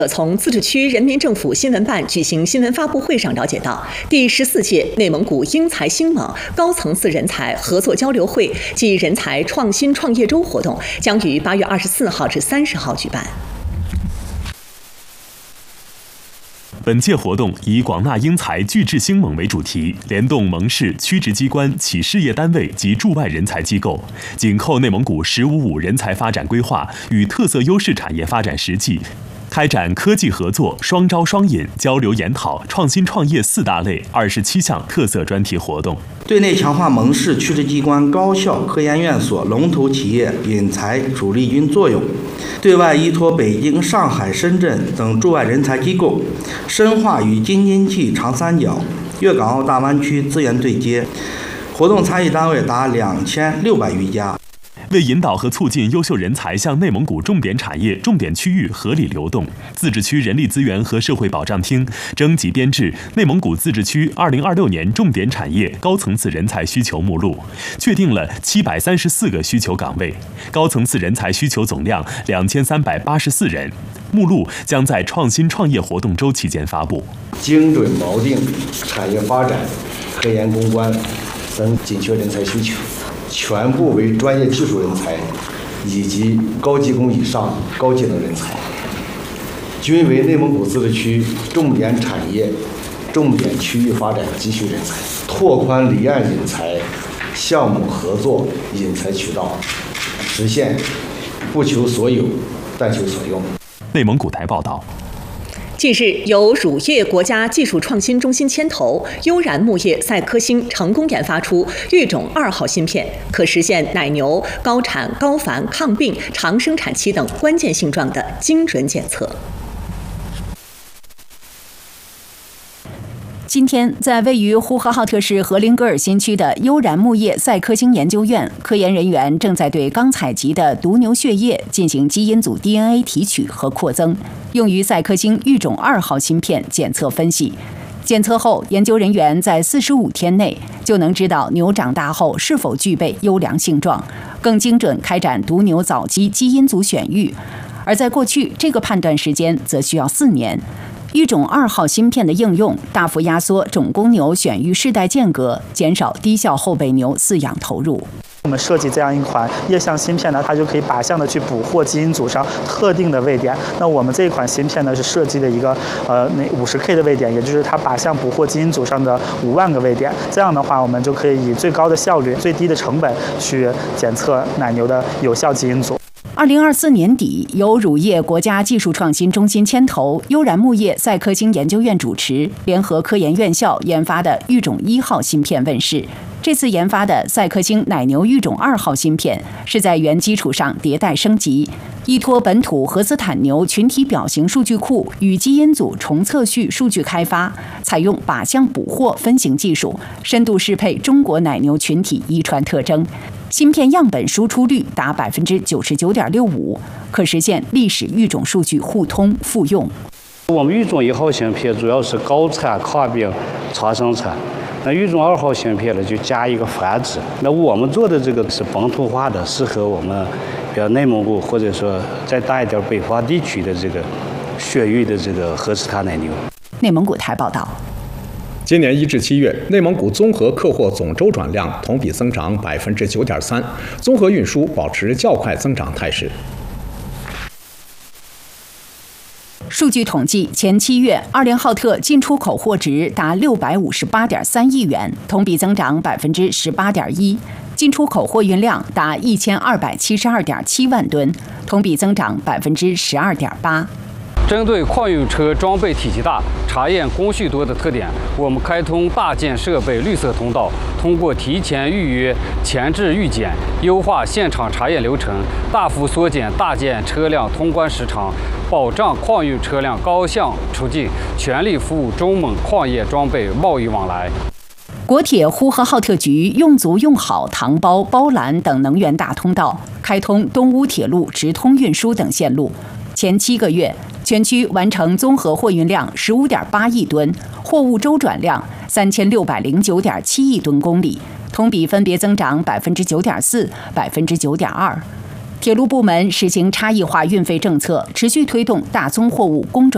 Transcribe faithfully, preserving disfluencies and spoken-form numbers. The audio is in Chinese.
从自治区人民政府新闻办举行新闻发布会上了解到，第十四届内蒙古英才兴盟高层次人才合作交流会暨人才创新创业周活动将于八月二十四号至三十号举办。 本届活动以广纳英才聚智兴盟为主题，联动盟市、区直机关、企事业单位及驻外人才机构，紧扣内蒙古“十五五”人才发展规划与特色优势产业发展实际，开展科技合作、双招双引、交流研讨、创新创业四大类二十七项特色专题活动。 对内强化盟市、区直机关、高校、科研院所、龙头企业引才主力军作用；对外依托北京、上海、深圳等驻外人才机构，深化与京津冀长三角、粤港澳大湾区资源对接。活动参与单位达两千六百余家。 为引导和促进优秀人才向内蒙古重点产业、重点区域合理流动，自治区人力资源和社会保障厅征集编制内蒙古自治区二零二六年重点产业高层次人才需求目录，确定了七百三十四个需求岗位，高层次人才需求总量两千三百八十四人。目录将在创新创业活动周期间发布。 精准锚定产业发展、科研攻关等紧缺人才需求，全部为专业技术人才以及高技工以上高技能人才，均为内蒙古自治区重点产业、重点区域发展急需人才，拓宽离岸引才、项目合作引才渠道，实现不求所有，但求所用。 内蒙古台报道。 近日，由乳业国家技术创新中心牵头，悠然牧业赛科星成功研发出育种二号芯片，可实现奶牛高产、高繁、抗病、长生产期等关键性状的精准检测。 今天，在位于呼和浩特市和林格尔新区的悠然牧业赛科星研究院，科研人员正在对刚采集的犊牛血液进行基因组 D N A 提取和扩增，用于赛科星育种二号芯片检测分析。检测后，研究人员在四十五天内就能知道牛长大后是否具备优良性状，更精准开展犊牛早期基因组选育。而在过去，这个判断时间则需要四年。育种二号芯片的应用，大幅压缩种公牛选育世代间隔，减少低效后备牛饲养投入。 我们设计这样一款液相芯片呢，它就可以靶向的去捕获基因组上特定的位点。那我们这一款芯片呢，是设计的一个呃那五十 K 的位点，也就是它靶向捕获基因组上的五万个位点。这样的话，我们就可以以最高的效率、最低的成本去检测奶牛的有效基因组。 二零二四年底，由乳业国家技术创新中心牵头，悠然牧业赛科星研究院主持，联合科研院校研发的育种一号芯片问世。这次研发的赛科星奶牛育种二号芯片是在原基础上迭代升级，依托本土荷斯坦牛群体表型数据库与基因组重测序数据开发，采用靶向捕获分型技术，深度适配中国奶牛群体遗传特征。芯片样本输出率达百分之九十九点六五，可实现历史育种数据互通复用。 我们育种一号芯片主要是高产、抗病、长生产。那育种二号芯片呢，就加一个繁殖。那我们做的这个是本土化的，适合我们比如内蒙古或者说再大一点北方地区的这个血育的这个荷斯坦奶牛。 内蒙古台报道。 今年一至七月，内蒙古综合客货总周转量同比增长百分之九点三，综合运输保持较快增长态势。 数据统计，前七月，二连浩特进出口货值达六百五十八点三亿元，同比增长百分之十八点一；进出口货运量达一千二百七十二点七万吨，同比增长百分之十二点八。 针对矿运车装备体积大、查验工序多的特点，我们开通大件设备绿色通道，通过提前预约、前置预检，优化现场查验流程，大幅缩减大件车辆通关时长，保障矿运车辆高效出境，全力服务中蒙矿业装备贸易往来。 国铁呼和浩特局用足用好塘包、包兰等能源大通道，开通东乌铁路直通运输等线路。前七个月，全区完成综合货运量十五点八亿吨，货物周转量三千六百零九点七亿吨公里，同比分别增长百分之九点四、百分之九点二。铁路部门实行差异化运费政策，持续推动大宗货物公转。